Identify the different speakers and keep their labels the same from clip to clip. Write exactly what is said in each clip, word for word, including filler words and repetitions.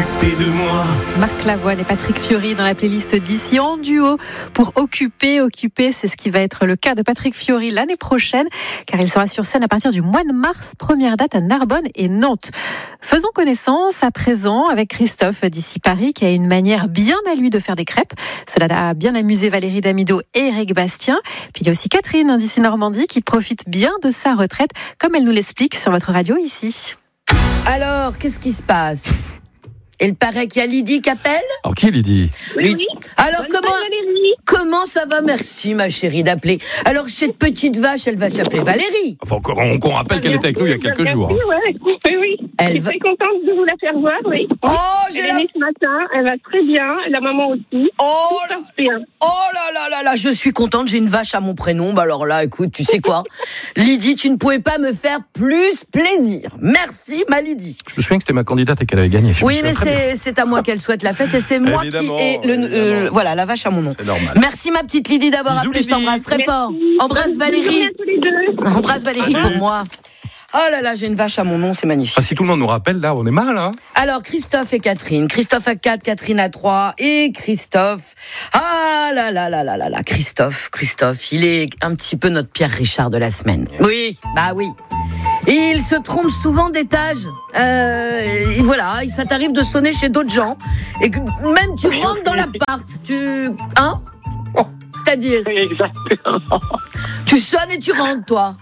Speaker 1: occuper de moi.
Speaker 2: Marc Lavoine et Patrick Fiori dans la playlist d'ici en duo pour Occuper. Occuper, c'est ce qui va être le cas de Patrick Fiori l'année prochaine, car il sera sur scène à partir du mois de mars, première date à Narbonne et Nantes. Faisons connaissance à présent avec Christophe d'ici Paris, qui a une manière bien à lui de faire des crêpes. Cela a bien amusé Valérie Damido et Eric Bastien. Puis il y a aussi Catherine d'ici Normandie qui profite bien de sa retraite, comme elle nous l'explique sur votre radio ici.
Speaker 3: Alors, qu'est-ce qui se passe ? Il paraît qu'il y a Lydie qui appelle ?
Speaker 4: Alors, qui est Lydie ?
Speaker 5: Oui, oui.
Speaker 3: Alors,
Speaker 5: Bonne
Speaker 3: comment,
Speaker 5: Valérie.
Speaker 3: comment ça va ? Merci, ma chérie, d'appeler. Alors, cette petite vache, elle va s'appeler Valérie.
Speaker 4: Enfin, on, on rappelle qu'elle était avec nous il y a quelques jours.
Speaker 5: Oui, ouais. oui, oui.
Speaker 3: Elle
Speaker 5: Je suis
Speaker 3: va...
Speaker 5: très contente de vous la faire voir, oui.
Speaker 3: Oh, j'ai
Speaker 5: elle
Speaker 3: la...
Speaker 5: est née ce matin, elle va très bien, la maman aussi.
Speaker 3: Oh,
Speaker 5: Tout
Speaker 3: là...
Speaker 5: se passe bien.
Speaker 3: oh là là là là, je suis contente, j'ai une vache à mon prénom. Bah alors là, écoute, tu sais quoi ? Lydie, tu ne pouvais pas me faire plus plaisir. Merci, ma Lydie.
Speaker 4: Je me souviens que c'était ma candidate et qu'elle avait gagné. Je
Speaker 3: Oui, mais c'est, c'est à moi qu'elle souhaite la fête et c'est moi
Speaker 4: évidemment,
Speaker 3: qui ai le, euh, voilà, la vache à mon nom.
Speaker 4: C'est normal.
Speaker 3: Merci, ma petite Lydie, d'avoir
Speaker 4: Bisous,
Speaker 3: appelé.
Speaker 4: Lydie.
Speaker 3: Je t'embrasse très
Speaker 5: Merci.
Speaker 3: fort. Embrasse
Speaker 5: Bonne journée
Speaker 3: Valérie.
Speaker 5: à tous les deux.
Speaker 3: Embrasse Valérie pour moi. Oh là là, j'ai une vache à mon nom, c'est magnifique.
Speaker 4: Ah, si tout le monde nous rappelle, là, on est mal, hein.
Speaker 3: Alors, Christophe et Catherine. Christophe à quatre, Catherine à trois. Et Christophe. Ah là là là là là là. Christophe, Christophe, il est un petit peu notre Pierre Richard de la semaine. Oui, bah oui. Et il se trompe souvent d'étage. Euh, et voilà, ça t'arrive de sonner chez d'autres gens. Et que même tu rentres dans l'appart. Tu. Hein ? C'est-à-dire,
Speaker 5: Exactement.
Speaker 3: tu sonnes et tu rentres, toi.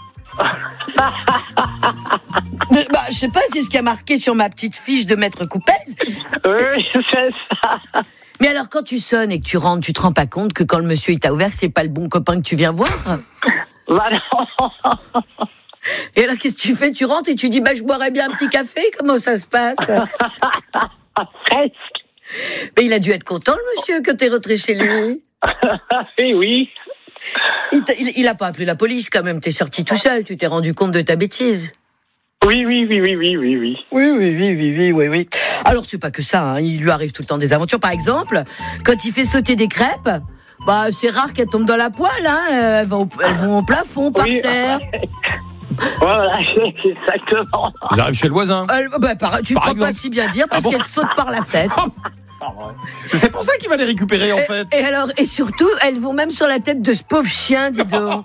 Speaker 3: Mais, bah, je sais pas, c'est ce qui a marqué sur ma petite fiche de maître Coupez.
Speaker 5: Oui, c'est ça.
Speaker 3: Mais alors, quand tu sonnes et que tu rentres, tu te rends pas compte que quand le monsieur il t'a ouvert, c'est pas le bon copain que tu viens voir ?
Speaker 5: Bah non.
Speaker 3: Et alors, qu'est-ce que tu fais ? Tu rentres et tu dis, bah, je boirais bien un petit café ? Comment ça se passe ?
Speaker 5: Presque.
Speaker 3: Mais il a dû être content, le monsieur, que t'es rentré chez lui.
Speaker 5: Oui, oui.
Speaker 3: Il, t'a, il, il a pas appelé la police, quand même. T'es sorti tout seul, tu t'es rendu compte de ta bêtise.
Speaker 5: Oui, oui, oui, oui, oui, oui, oui.
Speaker 3: Oui, oui, oui, oui, oui, oui, oui. Alors, c'est pas que ça, hein. Il lui arrive tout le temps des aventures. Par exemple, quand il fait sauter des crêpes, bah, c'est rare qu'elles tombent dans la poêle, hein. Elles vont, elles vont au plafond, par
Speaker 5: Oui.
Speaker 3: terre.
Speaker 5: Voilà, exactement.
Speaker 4: Ils arrivent chez le voisin.
Speaker 3: Elles, bah, par, tu ne
Speaker 4: Par
Speaker 3: crois pas
Speaker 4: exemple.
Speaker 3: si bien dire, parce
Speaker 4: Ah bon
Speaker 3: qu'elles sautent par la fenêtre.
Speaker 4: C'est pour ça qu'il va les récupérer, en
Speaker 3: Et,
Speaker 4: fait.
Speaker 3: et alors, et surtout, elles vont même sur la tête de ce pauvre chien, dis donc.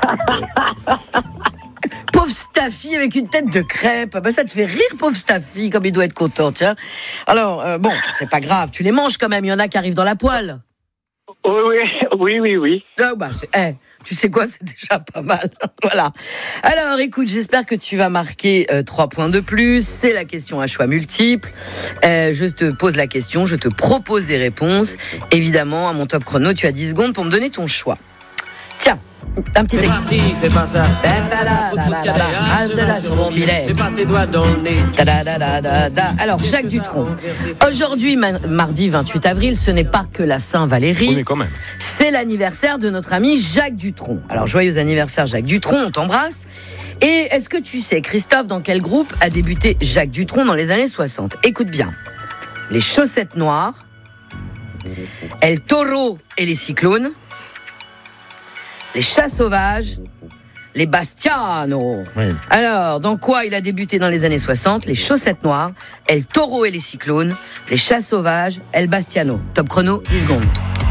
Speaker 3: Pauvre Staffy avec une tête de crêpe. Bah, ça te fait rire, pauvre Staffy, comme il doit être content, tiens. Alors, euh, bon, c'est pas grave, tu les manges quand même. Il y en a qui arrivent dans la poêle.
Speaker 5: Oui, oui, oui, oui, oui.
Speaker 3: Ah, bah, c'est, eh, tu sais quoi, c'est déjà pas mal. Voilà. Alors, écoute, j'espère que tu vas marquer euh, trois points de plus. C'est la question à choix multiples. Euh, je te pose la question, je te propose des réponses. Évidemment, à mon top chrono, tu as dix secondes pour me donner ton choix. Tiens, un petit
Speaker 6: Fais pas
Speaker 3: exemple.
Speaker 6: ci, fais pas ça.
Speaker 3: Sur mon billet.
Speaker 6: Fais pas tes doigts dans le nez.
Speaker 3: Ta-da-da-da-da-da. Alors, Jacques Dutronc. Aujourd'hui, ma- mardi vingt-huit avril, ce n'est pas que la Saint-Valérie.
Speaker 4: Oui, mais quand même.
Speaker 3: C'est l'anniversaire de notre ami Jacques Dutronc. Alors, joyeux anniversaire Jacques Dutronc, on t'embrasse. Et est-ce que tu sais, Christophe, dans quel groupe a débuté Jacques Dutronc dans les années soixante ? Écoute bien. Les Chaussettes Noires, El Toro et les Cyclones, les Chats Sauvages, les Bastiano.
Speaker 4: Oui.
Speaker 3: Alors, dans quoi il a débuté dans les années soixante ? Les Chaussettes Noires, El Toro et les Cyclones, les Chats Sauvages, El Bastiano. Top chrono, dix secondes.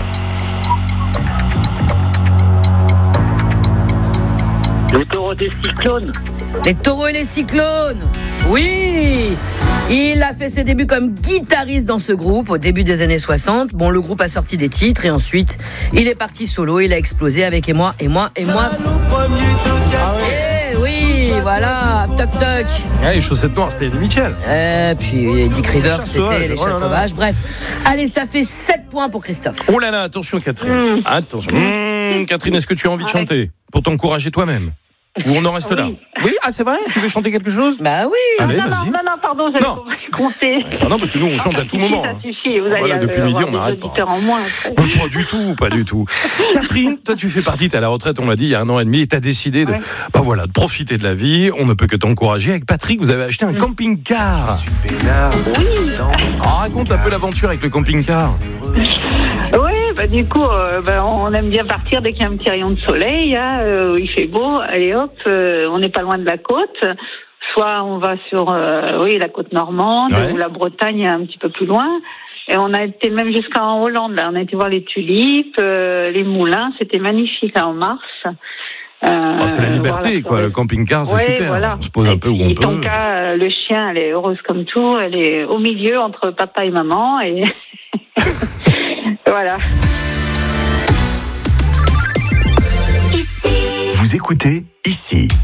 Speaker 5: Le taureau des cyclones.
Speaker 3: Les Taureaux et les Cyclones. Oui, il a fait ses débuts comme guitariste dans ce groupe au début des années soixante. Bon, le groupe a sorti des titres et ensuite, il est parti solo. Il a explosé avec Et moi, et moi, et moi. Eh oui, voilà, toc toc.
Speaker 4: Ouais, les Chaussettes Noires, c'était Eddie Mitchell.
Speaker 3: Euh, puis Dick Rivers,
Speaker 4: Chats
Speaker 3: c'était
Speaker 4: sauvages,
Speaker 3: les
Speaker 4: oh là
Speaker 3: Chats
Speaker 4: là.
Speaker 3: Sauvages. Bref, allez, ça fait sept points pour Christophe.
Speaker 4: Oh là là, attention, Catherine.
Speaker 5: Mmh.
Speaker 4: Attention. Mmh, Catherine, est-ce que tu as envie de
Speaker 5: Ouais.
Speaker 4: chanter pour t'encourager toi-même ? Ou on en reste là ?
Speaker 5: Oui.
Speaker 4: Oui, ah, c'est vrai ? Tu veux chanter quelque chose ?
Speaker 3: Bah oui.
Speaker 4: Allez,
Speaker 5: non, non,
Speaker 4: vas-y.
Speaker 5: non, non, pardon, j'avais
Speaker 4: Non.
Speaker 5: compté.
Speaker 4: Ah non, parce que nous, on chante à tout
Speaker 5: Ça
Speaker 4: moment.
Speaker 5: suffit,
Speaker 4: hein.
Speaker 5: ça suffit. Vous allez
Speaker 4: Voilà, depuis
Speaker 5: avoir
Speaker 4: midi, on
Speaker 5: des
Speaker 4: n'arrête pas.
Speaker 5: auditeurs en moins. après.
Speaker 4: Pas du tout, pas du tout. Catherine, toi tu fais partie, t'es à la retraite, on l'a dit, il y a un an et demi, et t'as décidé de,
Speaker 5: Ouais.
Speaker 4: bah voilà, de profiter de la vie. On ne peut que t'encourager. Avec Patrick, vous avez acheté un camping-car. Ah, raconte un peu l'aventure avec le camping-car.
Speaker 5: Oui, bah du coup, euh, bah, on aime bien partir dès qu'il y a un petit rayon de soleil, hein, euh, où il fait beau. Allez hop, euh, on n'est pas loin de la côte. soit on va sur euh, oui, la côte normande
Speaker 4: Ouais.
Speaker 5: ou la Bretagne un petit peu plus loin. Et on a été même jusqu'en Hollande. Là. On a été voir les tulipes, euh, les moulins. C'était magnifique là, en mars. Euh,
Speaker 4: Oh, c'est la liberté,
Speaker 5: voilà,
Speaker 4: quoi.
Speaker 5: sur-
Speaker 4: Le camping-car, c'est
Speaker 5: Ouais,
Speaker 4: super.
Speaker 5: voilà.
Speaker 4: On se pose un
Speaker 5: Et
Speaker 4: peu où
Speaker 5: puis,
Speaker 4: on peut.
Speaker 5: Tonka, euh, le chien, elle est heureuse comme tout. Elle est au milieu entre papa et maman. Et voilà.
Speaker 1: Vous écoutez ici.